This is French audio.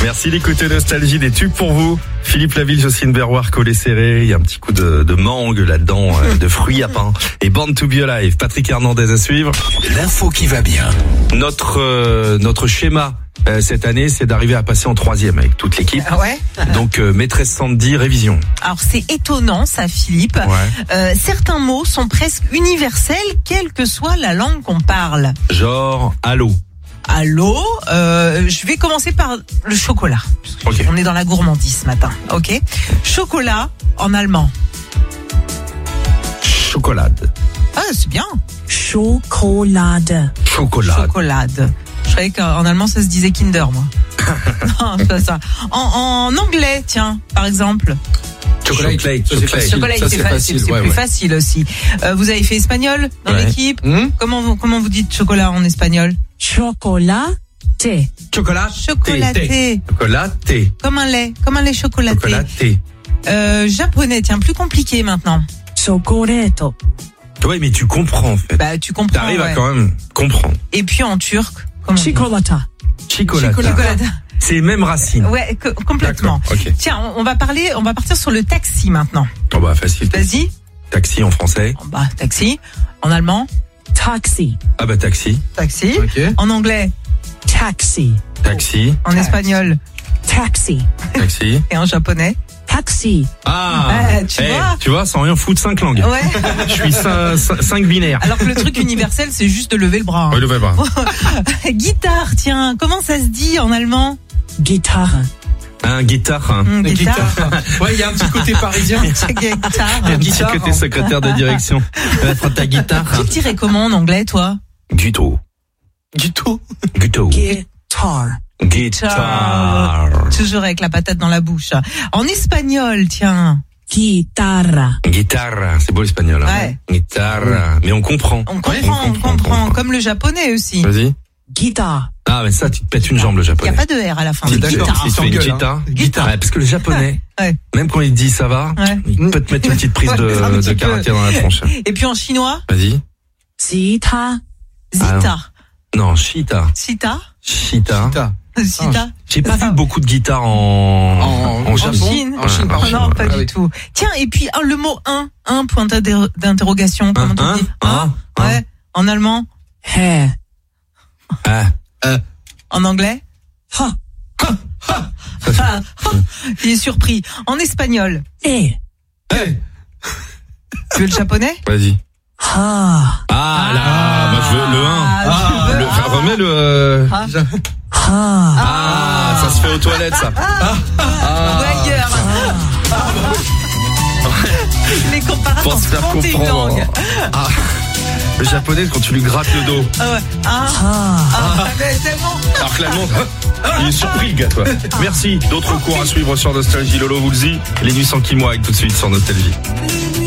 Merci d'écouter Nostalgie, des tubes pour vous. Philippe Laville, Jocelyne Berroir, Collet Serré. Il y a un petit coup de mangue là-dedans, de fruits à pain. Et Born to be Alive. Patrick Hernandez à suivre. L'info qui va bien. Notre schéma cette année, c'est d'arriver à passer en 3e avec toute l'équipe. Ah ouais. Donc maîtresse Sandy, révision. Alors c'est étonnant ça, Philippe. Ouais. Certains mots sont presque universels, quelle que soit la langue qu'on parle. Genre allô. Allô, je vais commencer par le chocolat. Ok. On est dans la gourmandise ce matin, ok. Chocolat en allemand. Chocolade. Ah, c'est bien. Chocolade. Chocolade. Chocolade. Je savais qu'en allemand ça se disait Kinder, moi. Non, c'est pas ça. En anglais, tiens, par exemple. Chocolate. Chocolat, c'est plus facile aussi. Vous avez fait espagnol dans l'équipe. Comment vous dites chocolat en espagnol? Chocolat. Chocolat. Chocolaté. Chocolaté. Comme un lait chocolaté. Chocolaté. Japonais, tiens, plus compliqué maintenant. Chocolatto. Ouais, mais tu comprends en fait. Bah, tu comprends. T'arrives à quand même comprendre. Et puis en turc, comment on dit? Chocolata. Chocolata. C'est les mêmes racines. Ouais, complètement. D'accord, ok. Tiens, on va partir sur le taxi maintenant. Oh bah facile. Vas-y. Taxi en français. Oh, bah, taxi. En allemand. Taxi. Ah bah taxi. Taxi. Ok. En anglais. Taxi. Taxi. En espagnol. Taxi. Taxi. Et en japonais. Taxi. Ah. Tu vois, sans rien foutre 5 langues. Ouais. Je suis 5 binaires. Alors que le truc universel, c'est juste de lever le bras. Hein. Ouais, levez le bras. Guitare, tiens. Comment ça se dit en allemand? Guitare. Un guitare. Guitare. Ouais, il y a un petit côté parisien. Guitare. Un petit côté secrétaire de direction. Prends ta guitare. Tu le dirais comment en anglais, toi? Guito. Guito. Guitar. Guitare. Toujours avec la patate dans la bouche. En espagnol, tiens. Guitarra. Guitare. C'est beau l'espagnol. Hein. Ouais. Guitare. Mais on comprend. On comprend. Comme le japonais aussi. Vas-y. Guitare. Ah, mais ça, tu te pètes une jambe, le Il n'y japonais. a pas de R à la fin. Si C'est guitare. tu fais une guitare. Guitare. Ouais, parce que le japonais, Ouais. même quand il te dit ça va, Ouais. il peut te mettre une petite prise Ouais, un de petit caractère peu. dans la tronche. Et puis en chinois, Vas-y. Zita. Zita. Non, Chita. Sita. Chita. Zita. J'ai pas vu beaucoup de guitares en En Japon. Chine. En Chine, par Non, pas Ah du oui. tout. Tiens, et puis le mot un point d'interrogation. Comment on dit? Ouais. En allemand. He. En anglais. Ha. Il est surpris. En espagnol. E. Tu veux le japonais? Vas-y. Ha. Ah là, moi je veux le 1. Remets le. Ha. Ça se fait aux toilettes ça. Ou ailleurs. Les comparables Pour se faire monter une comprendre. langue. Le japonais quand tu lui grattes le dos. Ah ouais. Mais tellement. Alors que l'allemand, il est surpris le gars toi. Merci. D'autres cours à suivre sur Nostalgie. Lolo vous le dit. Les nuits sans Kimoa avec tout de suite sur Nostalgie.